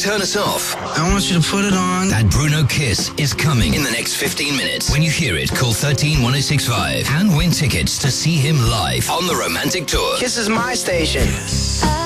turn us off. I want you to put it on. That Bruno kiss is coming in the next 15 minutes. When you hear it, call 131065 and win tickets to see him live on the Romantic Tour. Kiss is my station.